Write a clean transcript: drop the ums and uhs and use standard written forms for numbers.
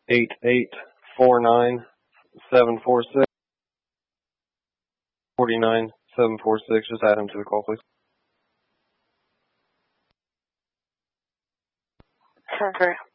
8849-746. 49-746. Just add him to the call, please. Okay.